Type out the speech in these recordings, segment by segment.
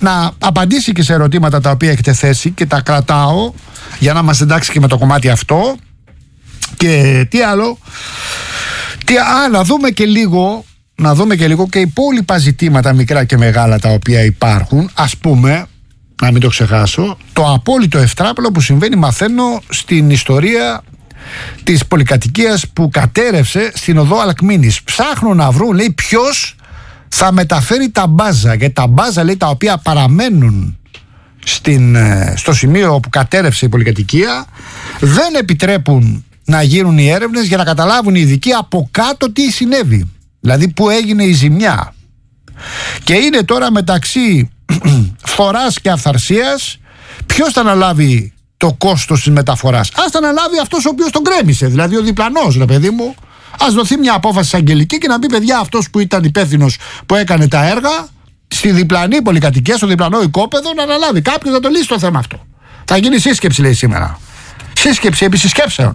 να απαντήσει και σε ερωτήματα τα οποία έχετε θέσει και τα κρατάω για να μας εντάξει και με το κομμάτι αυτό. Και τι άλλο, να δούμε και λίγο και υπόλοιπα ζητήματα μικρά και μεγάλα τα οποία υπάρχουν. Ας πούμε, να μην το ξεχάσω, το απόλυτο ευτράπελο που συμβαίνει, μαθαίνω, στην ιστορία της πολυκατοικίας που κατέρευσε στην οδό Αλκμήνης. Ψάχνουν να βρουν, λέει, ποιος θα μεταφέρει τα μπάζα, γιατί τα μπάζα, λέει, τα οποία παραμένουν στο σημείο όπου κατέρευσε η πολυκατοικία, δεν επιτρέπουν να γίνουν οι έρευνες για να καταλάβουν οι ειδικοί από κάτω τι συνέβη, δηλαδή που έγινε η ζημιά. Και είναι τώρα μεταξύ φοράς και αυθαρσίας ποιος θα αναλάβει το κόστος της μεταφοράς. Ας τα αναλάβει αυτός ο οποίος τον κρέμισε, δηλαδή ο διπλανός, ρε παιδί μου. Ας δοθεί μια απόφαση αγγελική και να πει, παιδιά, αυτός που ήταν υπεύθυνος που έκανε τα έργα στη διπλανή πολυκατοικία, στο διπλανό οικόπεδο, να αναλάβει κάποιος να το λύσει το θέμα αυτό. Θα γίνει σύσκεψη, λέει σήμερα. Σύσκεψη επί συσκέψεων.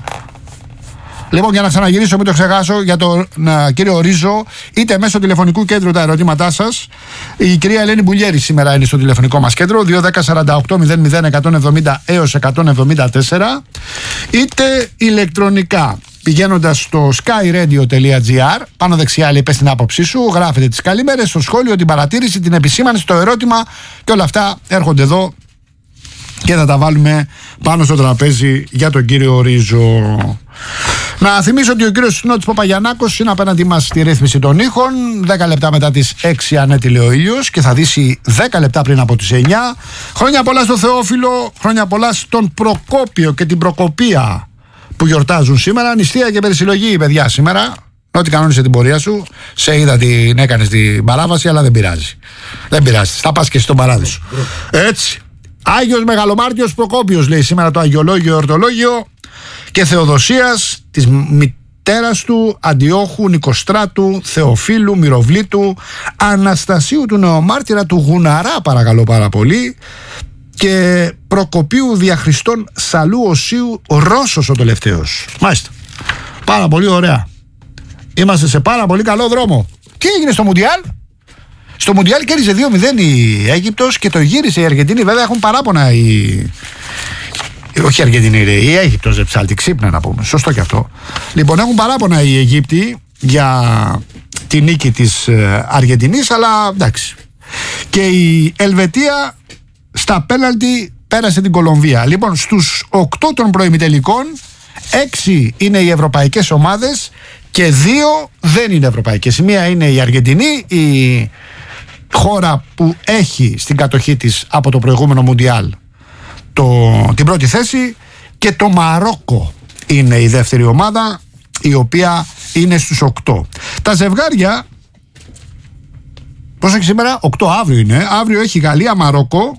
Λοιπόν, για να ξαναγυρίσω, μην το ξεχάσω, για τον κύριο Ρίζο, είτε μέσω τηλεφωνικού κέντρου τα ερωτήματά σας. Η κυρία Ελένη Μπουλιέρη σήμερα είναι στο τηλεφωνικό μας κέντρο, 210-48-00-170 έως 174, είτε ηλεκτρονικά πηγαίνοντας στο skyradio.gr, πάνω δεξιά λέει πες την άποψή σου, γράφετε τις καλημέρες, στο σχόλιο, την παρατήρηση, την επισήμανση, το ερώτημα, και όλα αυτά έρχονται εδώ και θα τα βάλουμε πάνω στο τραπέζι για τον κύριο Ρίζο. Να θυμίσω ότι ο κύριος Συνότης Παπαγιαννάκος είναι απέναντί μας στη ρύθμιση των ήχων. 10 λεπτά μετά τις 6 ανέτειλε ο ήλιος και θα δύσει 10 λεπτά πριν από τις 9. Χρόνια πολλά στο Θεόφιλο, χρόνια πολλά στον Προκόπιο και την Προκοπία που γιορτάζουν σήμερα. Νηστεία και περισυλλογή, παιδιά, σήμερα. Ό,τι κανόνισε την πορεία σου, σε είδα την έκανες την παράβαση, αλλά δεν πειράζει. Δεν πειράζει, θα πας και στον παράδεισο. Έτσι. Άγιος Μεγαλομάρτιος Προκόπιος, λέει σήμερα το Αγιολόγιο Εορτολόγιο, και Θεοδοσίας, της μητέρας του, Αντιόχου, Νικοστράτου, Θεοφίλου, Μυροβλήτου, Αναστασίου του Νεομάρτυρα, του Γουναρά, παρακαλώ πάρα πολύ, και Προκοπίου Διαχριστών Σαλού Οσίου Ρώσος ο τελευταίος. Μάλιστα. Πάρα πολύ ωραία. Είμαστε σε πάρα πολύ καλό δρόμο. Τι έγινε στο Μουντιάλ? Στο Μουντιάλ κέρδισε 2-0 η Αίγυπτος και το γύρισε η Αργεντινή. Βέβαια έχουν παράπονα όχι η Αργεντινή, η Αίγυπτος, Ζεψάλτη, ξύπνα να πούμε. Σωστό και αυτό. Λοιπόν, έχουν παράπονα οι Αιγύπτιοι για τη νίκη της Αργεντινής, αλλά εντάξει. Και η Ελβετία στα πέναλτι πέρασε την Κολομβία. Λοιπόν, στους 8 των προημιτελικών, 6 είναι οι ευρωπαϊκές ομάδες και 2 δεν είναι ευρωπαϊκές. Μία είναι η Αργεντινή, η χώρα που έχει στην κατοχή της από το προηγούμενο Μουντιάλ την πρώτη θέση, και το Μαρόκο είναι η δεύτερη ομάδα, η οποία είναι στους 8. Τα ζευγάρια, πώς έχει σήμερα? 8 αύριο είναι. Αύριο έχει Γαλλία-Μαρόκο,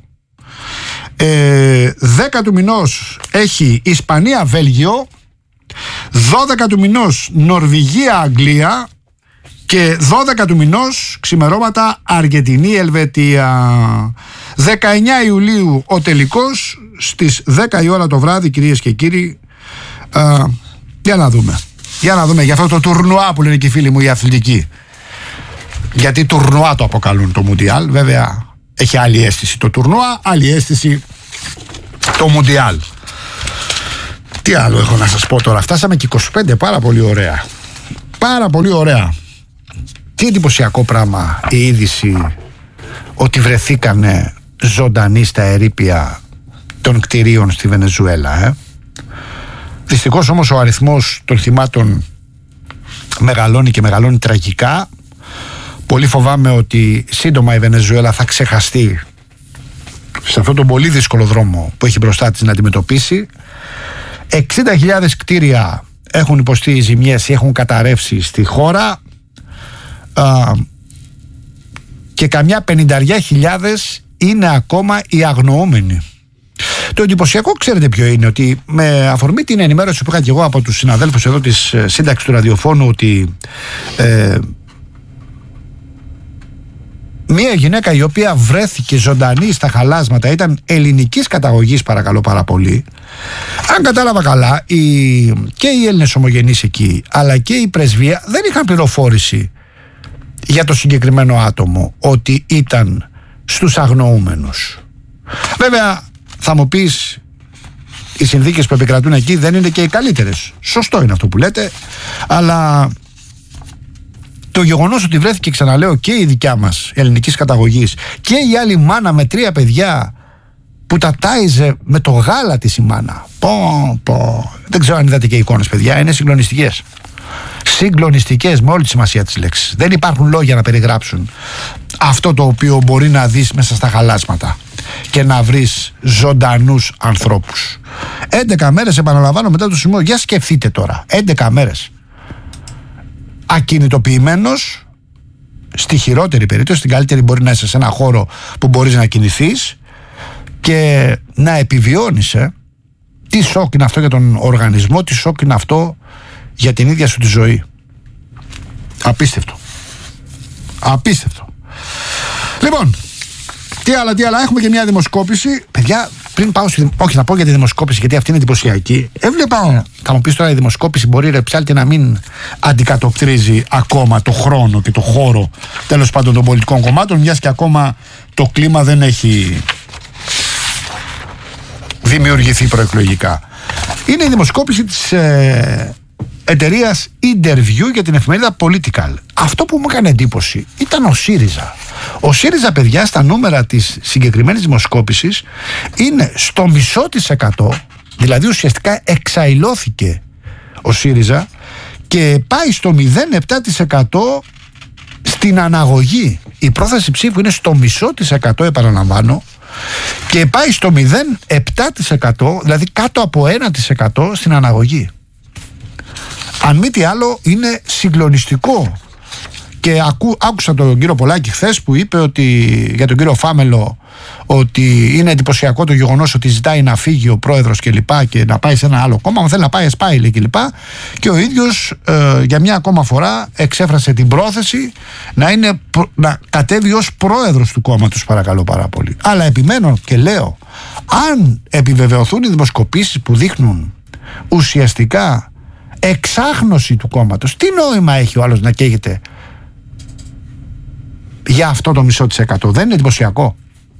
10 του μηνός έχει Ισπανία-Βέλγιο, 12 του μηνός Νορβηγία-Αγγλία και 12 του μηνός ξημερώματα Αργεντινή-Ελβετία. 19 Ιουλίου ο τελικός στις 10 η ώρα το βράδυ, κυρίες και κύριοι. Για να δούμε για αυτό το τουρνουά που λένε και οι φίλοι μου οι αθλητικοί, γιατί τουρνουά το αποκαλούν το Μουντιάλ. Βέβαια έχει άλλη αίσθηση το τουρνουά, άλλη αίσθηση το Μουντιάλ. Τι άλλο έχω να σας πω τώρα? Φτάσαμε και 25, πάρα πολύ ωραία. Πάρα πολύ ωραία. Τι εντυπωσιακό πράγμα η είδηση ότι βρεθήκανε ζωντανοί στα ερείπια των κτηρίων στη Βενεζουέλα. Δυστυχώς όμως ο αριθμός των θυμάτων μεγαλώνει και μεγαλώνει τραγικά. Πολύ φοβάμαι ότι σύντομα η Βενεζουέλα θα ξεχαστεί σε αυτόν τον πολύ δύσκολο δρόμο που έχει μπροστά της να αντιμετωπίσει. 60.000 κτίρια έχουν υποστεί ζημιές ή έχουν καταρρεύσει στη χώρα, και καμιά 50.000 είναι ακόμα οι αγνοούμενοι. Το εντυπωσιακό, ξέρετε ποιο είναι? Ότι με αφορμή την ενημέρωση που είχα και εγώ από τους συναδέλφους εδώ της σύνταξης του ραδιοφώνου, ότι μία γυναίκα η οποία βρέθηκε ζωντανή στα χαλάσματα ήταν ελληνικής καταγωγής, παρακαλώ πάρα πολύ. Αν κατάλαβα καλά, και οι Έλληνες ομογενείς εκεί αλλά και η πρεσβεία δεν είχαν πληροφόρηση για το συγκεκριμένο άτομο, ότι ήταν στους αγνοούμενους. Βέβαια θα μου πεις, οι συνθήκες που επικρατούν εκεί δεν είναι και οι καλύτερες. Σωστό είναι αυτό που λέτε, αλλά το γεγονός ότι βρέθηκε, ξαναλέω, και η δικιά μας ελληνικής καταγωγής και η άλλη μάνα με 3 παιδιά που τα τάιζε με το γάλα της η μάνα. Δεν ξέρω αν είδατε και εικόνες, παιδιά, είναι συγκλονιστικές. Συγκλονιστικές με όλη τη σημασία της λέξης. Δεν υπάρχουν λόγια να περιγράψουν αυτό το οποίο μπορεί να δεις μέσα στα χαλάσματα και να βρεις ζωντανούς ανθρώπους. 11 μέρες, επαναλαμβάνω, μετά το σεισμό. Για σκεφτείτε τώρα, 11 μέρες ακινητοποιημένος, στη χειρότερη περίπτωση, στην καλύτερη μπορεί να είσαι σε ένα χώρο που μπορείς να κινηθείς και να επιβιώνεις. Τι σοκ είναι αυτό για τον οργανισμό, τι σοκ είναι αυτό για την ίδια σου τη ζωή. Απίστευτο. Απίστευτο. Λοιπόν, τι άλλα, έχουμε και μια δημοσκόπηση. Παιδιά, πριν πάω όχι, να πω για τη δημοσκόπηση, γιατί αυτή είναι εντυπωσιακή. Έβλεπα, θα μου πεις τώρα, η δημοσκόπηση μπορεί, ρε ψάλτη, να μην αντικατοπτρίζει ακόμα το χρόνο και το χώρο, τέλος πάντων, των πολιτικών κομμάτων, μιας και ακόμα το κλίμα δεν έχει δημιουργηθεί προεκλογικά. Είναι η δημοσκόπηση της εταιρείας Interview για την εφημερίδα Political. Αυτό που μου έκανε εντύπωση ήταν ο ΣΥΡΙΖΑ. Ο ΣΥΡΙΖΑ, παιδιά, στα νούμερα της συγκεκριμένης δημοσκόπησης είναι στο 0,5%, δηλαδή ουσιαστικά εξαϊλώθηκε ο ΣΥΡΙΖΑ και πάει στο 0,7% στην αναγωγή. Η πρόθεση ψήφου είναι στο 0,5%, επαναλαμβάνω, και πάει στο 0,7%, δηλαδή κάτω από 1% στην αναγωγή. Αν μη τι άλλο, είναι συγκλονιστικό. Και άκουσα τον κύριο Πολάκη χθες που είπε ότι, για τον κύριο Φάμελο, ότι είναι εντυπωσιακό το γεγονός ότι ζητάει να φύγει ο πρόεδρος και λοιπά και να πάει σε ένα άλλο κόμμα. Αν θέλει να πάει, πάει, λέει, και λοιπά. Και ο ίδιος για μια ακόμα φορά εξέφρασε την πρόθεση να κατέβει ως πρόεδρος του κόμματος, παρακαλώ πάρα πολύ. Αλλά επιμένω και λέω, αν επιβεβαιωθούν οι δημοσκοπήσεις που δείχνουν ουσιαστικά εξάγνωση του κόμματος, τι νόημα έχει ο άλλος να καίγεται για αυτό το 0,5%? Δεν είναι εντυπωσιακό?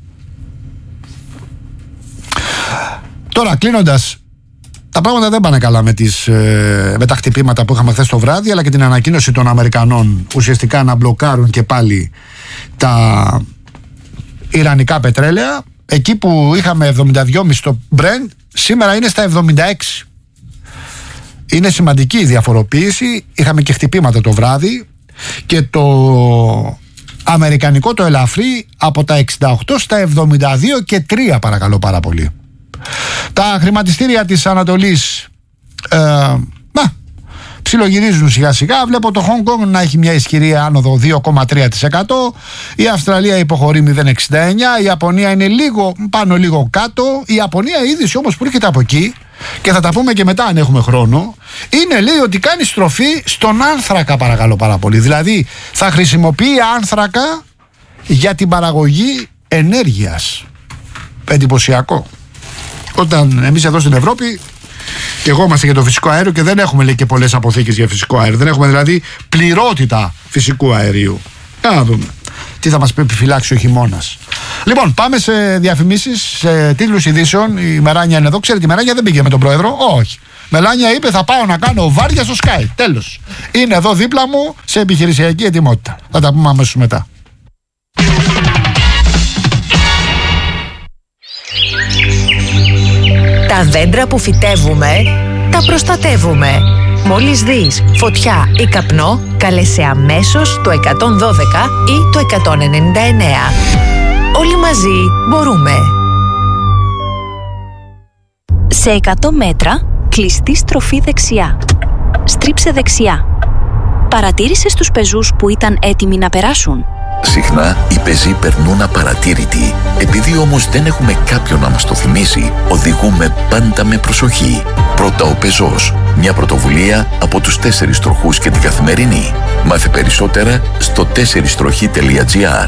Τώρα, κλείνοντας, τα πράγματα δεν πάνε καλά με τα χτυπήματα που είχαμε χθες το βράδυ, αλλά και την ανακοίνωση των Αμερικανών ουσιαστικά να μπλοκάρουν και πάλι τα ιρανικά πετρέλαια. Εκεί που είχαμε 72,5 στο Brent, σήμερα είναι στα 76. Είναι σημαντική η διαφοροποίηση. Είχαμε και χτυπήματα το βράδυ και το αμερικανικό το ελαφρύ από τα 68 στα 72 και 3, παρακαλώ πάρα πολύ. Τα χρηματιστήρια της Ανατολής ψιλογυρίζουν σιγά σιγά. Βλέπω το Hong Kong να έχει μια ισχυρή άνοδο 2,3%. Η Αυστραλία υποχωρεί 0,69%. Η Ιαπωνία είναι λίγο πάνω λίγο κάτω. Η Ιαπωνία, η είδηση όμως που έρχεται από εκεί, και θα τα πούμε και μετά αν έχουμε χρόνο, είναι, λέει, ότι κάνει στροφή στον άνθρακα, παρακαλώ πάρα πολύ. Δηλαδή θα χρησιμοποιεί άνθρακα για την παραγωγή ενέργειας. Εντυπωσιακό. Όταν εμείς εδώ στην Ευρώπη και εγώ είμαστε για το φυσικό αέριο και δεν έχουμε, λέει, και πολλές αποθήκες για φυσικό αέριο. Δεν έχουμε δηλαδή πληρότητα φυσικού αερίου. Να δούμε τι θα μας επιφυλάξει ο χειμώνας. Λοιπόν, πάμε σε διαφημίσεις, σε τίτλους ειδήσεων. Η Μεράνια είναι εδώ. Ξέρετε, η Μεράνια δεν πήγε με τον πρόεδρο. Όχι. Μελάνια είπε, θα πάω να κάνω βάρια στο Sky. Τέλος. Είναι εδώ δίπλα μου σε επιχειρησιακή ετοιμότητα. Θα τα πούμε αμέσως μετά. Τα δέντρα που φυτεύουμε, τα προστατεύουμε. Μόλις δεις φωτιά ή καπνό, κάλεσε αμέσως το 112 ή το 199. Όλοι μαζί μπορούμε. Σε 100 μέτρα, κλειστή στροφή δεξιά. Στρίψε δεξιά. Παρατήρησες τους πεζούς που ήταν έτοιμοι να περάσουν? Συχνά οι πεζοί περνούν απαρατήρητοι. Επειδή όμως δεν έχουμε κάποιον να μας το θυμίσει, οδηγούμε πάντα με προσοχή. Πρώτα ο πεζός. Μια πρωτοβουλία από τους 4 τροχούς και την Καθημερινή. Μάθε περισσότερα στο 4stροχή.gr.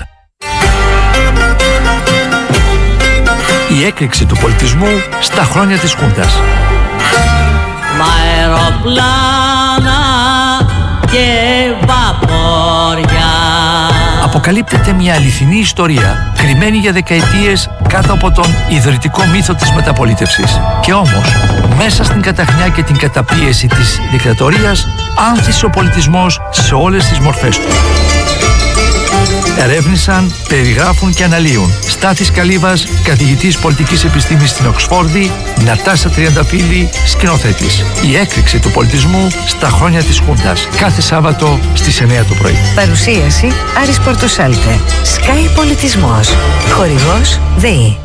Η έκρηξη του πολιτισμού στα χρόνια της Χούντας. Μ' αεροπλάνα και βαπόρια. αποκαλύπτεται μια αληθινή ιστορία κρυμμένη για δεκαετίες κάτω από τον ιδρυτικό μύθο της μεταπολίτευσης. Και όμως, μέσα στην καταχνιά και την καταπίεση της δικτατορίας, άνθησε ο πολιτισμός σε όλες τις μορφές του. Ερεύνησαν, περιγράφουν και αναλύουν Στάθης Καλύβας, καθηγητής πολιτικής επιστήμης στην Οξφόρδη, Νατάσα Τριανταφύλλη, σκηνοθέτης. Η έκρηξη του πολιτισμού στα χρόνια της Χούντας. Κάθε Σάββατο στις 9 το πρωί. Παρουσίαση Άρης Πορτοσάλτε. Sky Πολιτισμός. Χορηγός ΔΕΗ.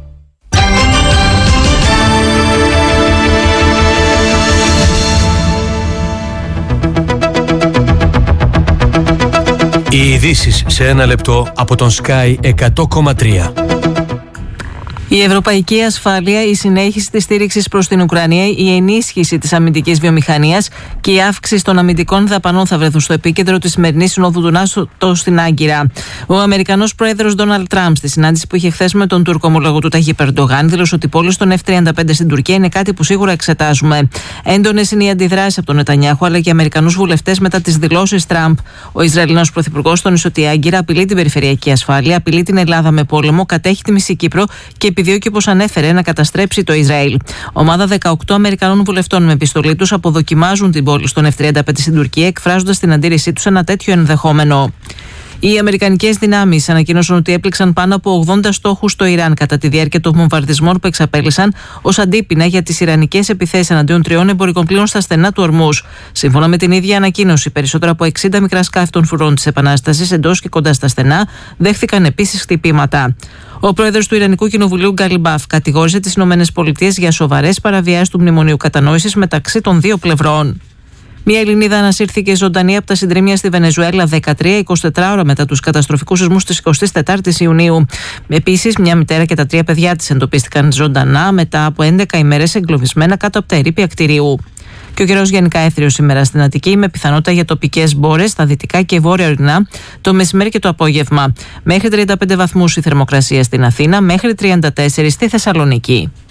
Οι ειδήσεις σε ένα λεπτό από τον Sky 100,3. Η ευρωπαϊκή ασφάλεια, η συνέχιση της στήριξης προς την Ουκρανία, η ενίσχυση της αμυντικής βιομηχανίας και η αύξηση των αμυντικών δαπανών θα βρεθούν στο επίκεντρο της σημερινής συνόδου του ΝΑΤΟ στην Άγκυρα. Ο Αμερικανός πρόεδρος Ντόναλντ Τραμπ, στη συνάντηση που είχε χθες με τον Τούρκο ομολογό του Ταγίπ Ερντογάν, δήλωσε ότι η πώληση των F-35 στην Τουρκία είναι κάτι που σίγουρα εξετάζουμε. Έντονες είναι οι αντιδράσεις από τον Νετανιάχου αλλά και Αμερικανούς βουλευτές μετά τις δηλώσεις Τραμπ. Ο Ισραηλινός πρωθυπουργός τόνισε ότι η Άγκυρα απειλεί την περιφερειακή ασφάλεια, απειλεί την Ελλάδα με πόλεμο, κατέχει τη Μισή Κύπρο και επιδιώκει, όπως ανέφερε, να καταστρέψει το Ισραήλ. Ομάδα 18 Αμερικανών βουλευτών με επιστολή τους αποδοκιμάζουν την πώληση των F-35 στην Τουρκία, εκφράζοντας την αντίρρησή τους σε ένα τέτοιο ενδεχόμενο. Οι αμερικανικές δυνάμεις ανακοίνωσαν ότι έπληξαν πάνω από 80 στόχους στο Ιράν κατά τη διάρκεια των βομβαρδισμών που εξαπέλυσαν ως αντίπεινα για τις ιρανικές επιθέσεις εναντίον 3 εμπορικών πλοίων στα στενά του Ορμούζ. Σύμφωνα με την ίδια ανακοίνωση, περισσότερα από 60 μικρά σκάφη των φρουρών της Επανάστασης εντός και κοντά στα στενά δέχθηκαν επίσης χτυπήματα. Ο πρόεδρος του Ιρανικού Κοινοβουλίου Γκαλιμπάφ κατηγόρησε τις ΗΠΑ για σοβαρές παραβιάσεις του Μνημονίου Κατανόησης μεταξύ των δύο πλευρών. Μια Ελληνίδα ανασύρθηκε ζωντανή από τα συντρίμμια στη Βενεζουέλα 13-24 ώρα μετά τους καταστροφικούς σεισμούς της 24ης Ιουνίου. Επίσης, μια μητέρα και τα 3 παιδιά της εντοπίστηκαν ζωντανά μετά από 11 ημέρες εγκλωβισμένα κάτω από τα ερείπια κτηρίου. Και ο καιρός γενικά έθριος σήμερα στην Αττική, με πιθανότητα για τοπικές μπόρες στα δυτικά και βόρεια ορεινά το μεσημέρι και το απόγευμα. Μέχρι 35 βαθμούς η θερμοκρασία στην Αθήνα, μέχρι 34 στη Θεσσαλονίκη.